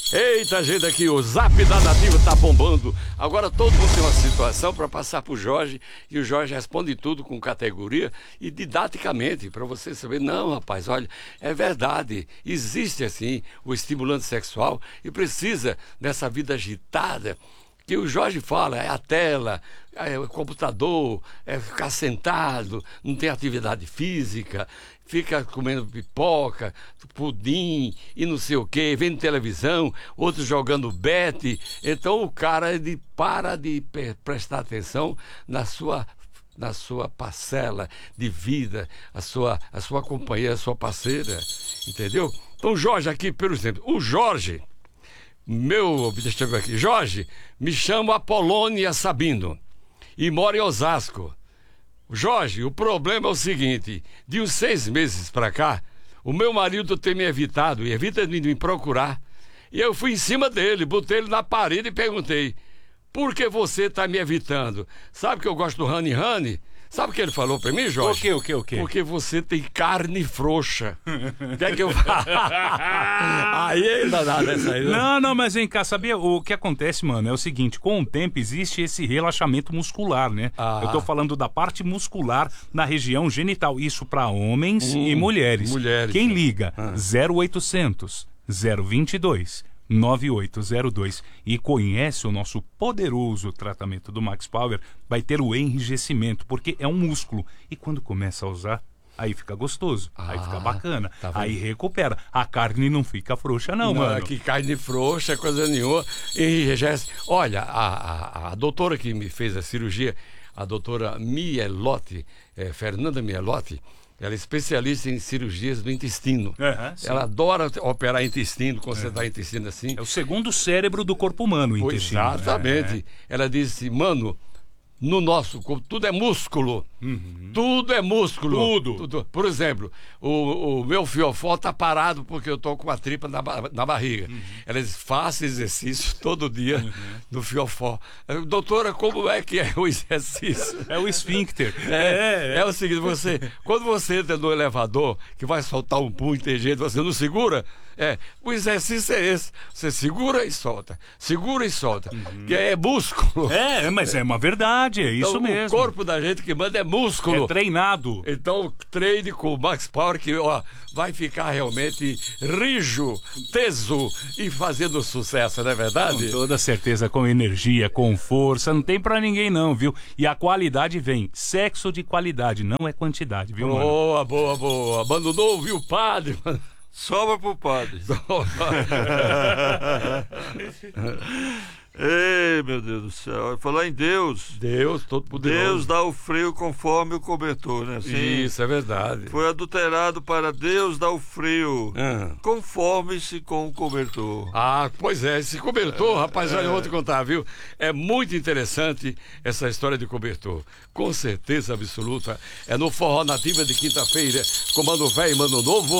Eita, gente, aqui o Zap da Nativa tá bombando. Agora todo mundo tem uma situação para passar pro Jorge e o Jorge responde tudo com categoria e didaticamente para você saber, não, rapaz, olha, é verdade, existe assim o estimulante sexual e precisa dessa vida agitada. Que o Jorge fala, é a tela, é o computador, é ficar sentado, não tem atividade física, fica comendo pipoca, pudim e não sei o quê, vendo televisão, outros jogando bete. Então o cara ele para de prestar atenção na sua parcela de vida, a sua companheira, a sua parceira, entendeu? Então o Jorge aqui, por exemplo, o Jorge... deixa eu ver aqui. Jorge, me chamo Apolônia Sabino e moro em Osasco. Jorge, o problema é o seguinte: de uns 6 meses pra cá, o meu marido tem me evitado e evita de me procurar. E eu fui em cima dele, botei ele na parede e perguntei: por que você tá me evitando? Sabe que eu gosto do Honey Honey? Sabe o que ele falou pra mim, Jorge? O quê? Porque você tem carne frouxa. Quer que eu fale? Aí ele dá nada essa aí. Não, mas vem cá, sabia? O que acontece, mano, é o seguinte: com o tempo existe esse relaxamento muscular, né? Eu tô falando da parte muscular na região genital. Isso pra homens e mulheres. Quem liga? 0800 022 9802 e conhece o nosso poderoso tratamento do Max Power, vai ter o enrijecimento, porque é um músculo. E quando começa a usar, aí fica gostoso, aí fica bacana, tá aí recupera. A carne não fica frouxa não, mano. Que carne frouxa, coisa nenhuma. Enrijece. Olha, a doutora que me fez a cirurgia, a doutora Mielotti, Fernanda Mielotti, ela é especialista em cirurgias do intestino. Ela adora operar intestino, consertar intestino assim. É o segundo cérebro do corpo humano, o intestino. Exatamente. Ela disse, mano, no nosso corpo tudo é músculo. Tudo é músculo. Tudo. Por exemplo, o meu fiofó tá parado porque eu tô com a tripa na barriga. Ela diz, faça exercício todo dia no fiofó. Doutora, como é que é o exercício? É o esfíncter. É o seguinte, quando você entra no elevador, que vai soltar um pum, tem jeito, você não segura, o exercício é esse. Você segura e solta. Que é músculo. Mas é uma verdade, é isso então, mesmo. O corpo da gente que manda é músculo. É treinado. Então treine com o Max Power que vai ficar realmente rijo, teso e fazendo sucesso, não é verdade? Com toda certeza, com energia, com força, não tem pra ninguém não, viu? E a qualidade vem, sexo de qualidade, não é quantidade, viu, mano? Boa. Abandonou, viu, padre? Sobra pro padre. Ei, meu Deus do céu. Falar em Deus. Deus, todo poderoso. Deus dá o frio conforme o cobertor, né? Assim, isso, é verdade. Foi adulterado para Deus dar o frio. Conforme-se com o cobertor. Pois é, esse cobertor, rapaz, olha, eu vou te contar, viu? É muito interessante essa história de cobertor. Com certeza absoluta. É no Forró Nativa de quinta-feira, com Mano Velho e Mano Novo.